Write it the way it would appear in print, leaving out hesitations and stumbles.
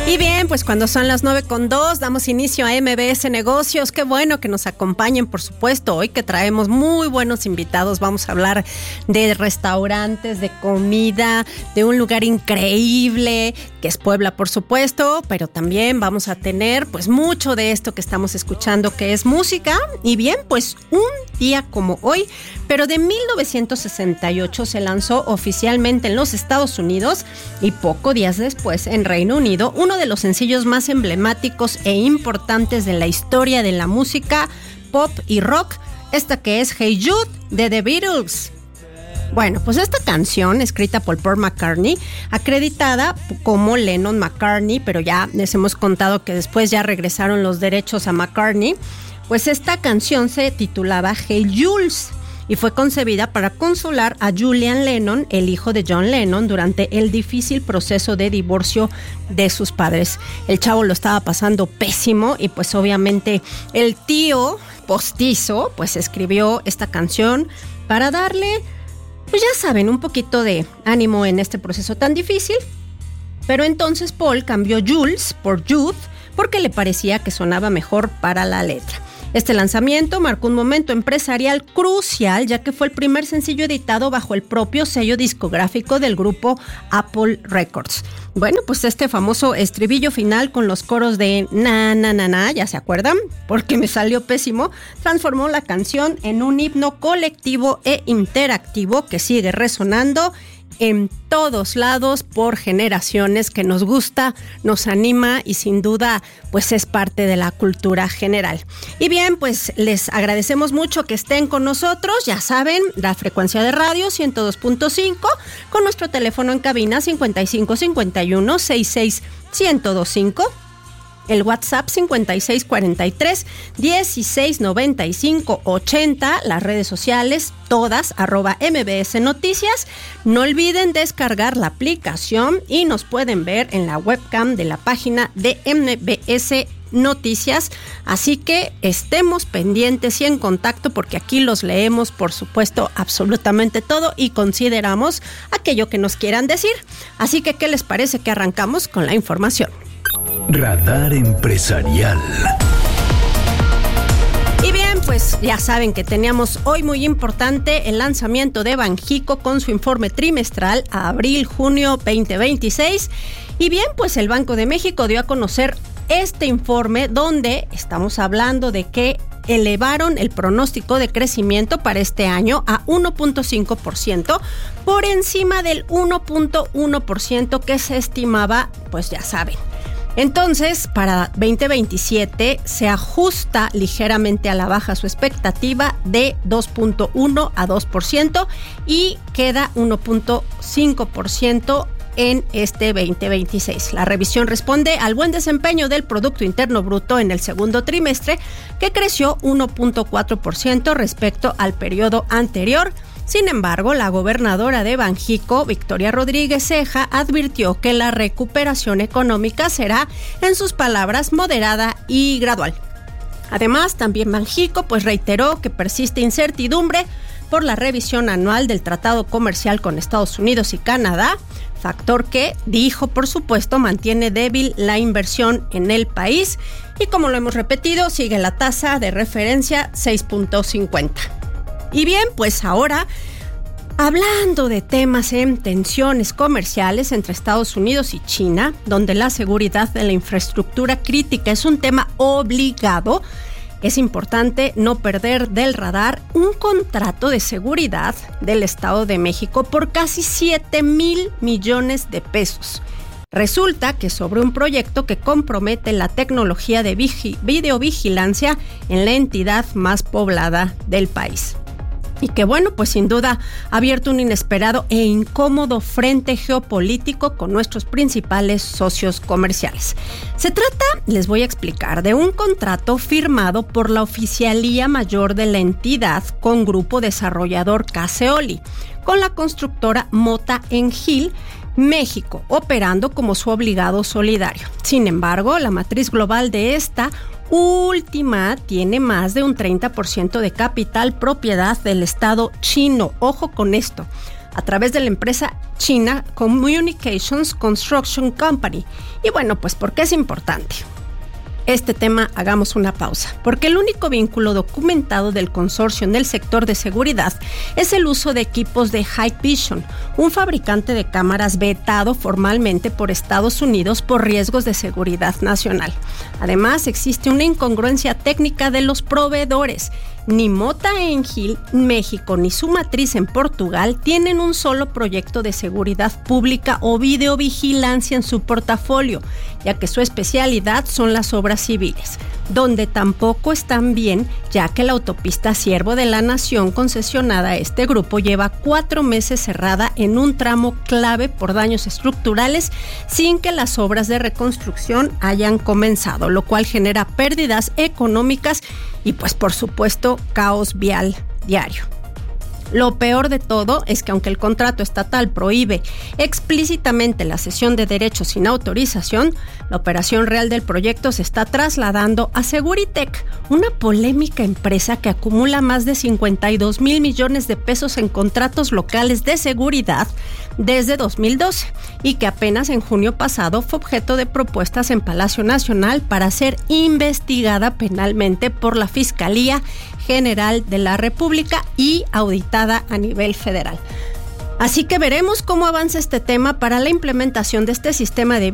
Y bien, pues cuando son las 9:02, damos inicio a MBS Negocios. Qué bueno que nos acompañen, por supuesto. Hoy que traemos muy buenos invitados, vamos a hablar de restaurantes, de comida, de un lugar increíble, que es Puebla, por supuesto, pero también vamos a tener pues mucho de esto que estamos escuchando, que es música. Y bien, pues un día como hoy, pero de 1968 se lanzó oficialmente en los Estados Unidos y pocos días después en Reino Unido uno de los sencillos más emblemáticos e importantes de la historia de la música pop y rock, esta que es Hey Jude de The Beatles. Bueno, pues esta canción, escrita por Paul McCartney, acreditada como Lennon-McCartney, pero ya les hemos contado que después ya regresaron los derechos a McCartney, pues esta canción se titulaba Hey Jules y fue concebida para consolar a Julian Lennon, el hijo de John Lennon, durante el difícil proceso de divorcio de sus padres. El chavo lo estaba pasando pésimo y pues obviamente el tío postizo pues escribió esta canción para darle, pues ya saben, un poquito de ánimo en este proceso tan difícil. Pero entonces Paul cambió Jules por Jude porque le parecía que sonaba mejor para la letra. Este lanzamiento marcó un momento empresarial crucial, ya que fue el primer sencillo editado bajo el propio sello discográfico del grupo Apple Records. Bueno, pues este famoso estribillo final con los coros de na, na, na, na, ¿ya se acuerdan? Porque me salió pésimo, transformó la canción en un himno colectivo e interactivo que sigue resonando en todos lados por generaciones, que nos gusta, nos anima y sin duda pues es parte de la cultura general. Y bien, pues les agradecemos mucho que estén con nosotros, ya saben, la frecuencia de radio 102.5 con nuestro teléfono en cabina 5551 66 1025. El WhatsApp 5643 1695 80, las redes sociales todas @MBS Noticias. No olviden descargar la aplicación y nos pueden ver en la webcam de la página de MBS Noticias, así que estemos pendientes y en contacto porque aquí los leemos, por supuesto, absolutamente todo y consideramos aquello que nos quieran decir. Así que, ¿qué les parece que arrancamos con la información? Radar Empresarial. Y bien, pues ya saben que teníamos hoy muy importante el lanzamiento de Banxico con su informe trimestral a abril-junio 2026. Y bien, pues el Banco de México dio a conocer este informe donde estamos hablando de que elevaron el pronóstico de crecimiento para este año a 1.5%, por encima del 1.1% que se estimaba, pues ya saben. Entonces, para 2027 se ajusta ligeramente a la baja su expectativa de 2.1 a 2% y queda 1.5% en este 2026. La revisión responde al buen desempeño del Producto Interno Bruto en el segundo trimestre, que creció 1.4% respecto al periodo anterior. Sin embargo, la gobernadora de Banxico, Victoria Rodríguez Ceja, advirtió que la recuperación económica será, en sus palabras, moderada y gradual. Además, también Banxico pues reiteró que persiste incertidumbre por la revisión anual del Tratado Comercial con Estados Unidos y Canadá, factor que, dijo, por supuesto, mantiene débil la inversión en el país y, como lo hemos repetido, sigue la tasa de referencia 6.50. Y bien, pues ahora, hablando de temas en tensiones comerciales entre Estados Unidos y China, donde la seguridad de la infraestructura crítica es un tema obligado, es importante no perder del radar un contrato de seguridad del Estado de México por casi 7,000 millones de pesos. Resulta que sobre un proyecto que compromete la tecnología de videovigilancia en la entidad más poblada del país. Y que bueno, pues sin duda ha abierto un inesperado e incómodo frente geopolítico con nuestros principales socios comerciales. Se trata, les voy a explicar, de un contrato firmado por la Oficialía Mayor de la entidad con Grupo Desarrollador Caseoli, con la constructora Mota Engil, México, operando como su obligado solidario. Sin embargo, la matriz global de esta última tiene más de un 30% de capital propiedad del Estado chino. Ojo con esto. a través de la empresa china Communications Construction Company. Y bueno, pues ¿por qué es importante este tema? Hagamos una pausa, porque el único vínculo documentado del consorcio en el sector de seguridad es el uso de equipos de Hikvision, un fabricante de cámaras vetado formalmente por Estados Unidos por riesgos de seguridad nacional. Además, existe una incongruencia técnica de los proveedores. Ni Mota Engil, México, ni su matriz en Portugal tienen un solo proyecto de seguridad pública o videovigilancia en su portafolio, ya que su especialidad son las obras civiles, donde tampoco están bien, ya que la autopista Siervo de la Nación concesionada a este grupo lleva 4 meses cerrada en un tramo clave por daños estructurales sin que las obras de reconstrucción hayan comenzado, lo cual genera pérdidas económicas y pues por supuesto caos vial diario. Lo peor de todo es que aunque el contrato estatal prohíbe explícitamente la cesión de derechos sin autorización, la operación real del proyecto se está trasladando a Seguritech, una polémica empresa que acumula más de 52 mil millones de pesos en contratos locales de seguridad desde 2012 y que apenas en junio pasado fue objeto de propuestas en Palacio Nacional para ser investigada penalmente por la Fiscalía General de la República y auditada a nivel federal. Así que veremos cómo avanza este tema para la implementación de este sistema de